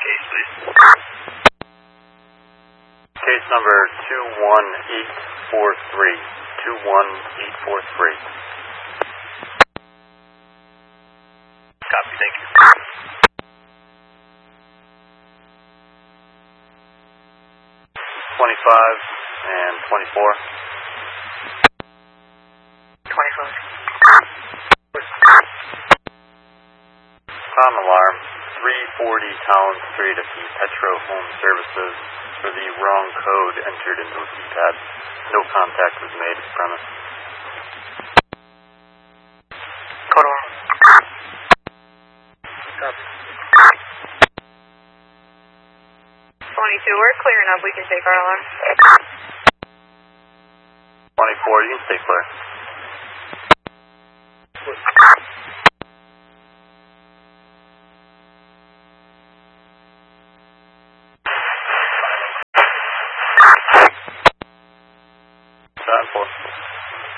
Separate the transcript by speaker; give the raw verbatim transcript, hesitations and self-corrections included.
Speaker 1: case, please.
Speaker 2: Case number two one eight four three. two one eight four three.
Speaker 1: Copy, thank you.
Speaker 2: twenty-five and twenty-four.
Speaker 1: twenty-five.
Speaker 2: Tom alarm, three forty Collins Street at the Petro Home Services for the wrong code entered into a keypad. No contact was made at the premise.
Speaker 1: Code alarm. Copy.
Speaker 3: twenty-two, we're clearing up. We can take our alarm.
Speaker 2: twenty-four, you can stay clear. Time for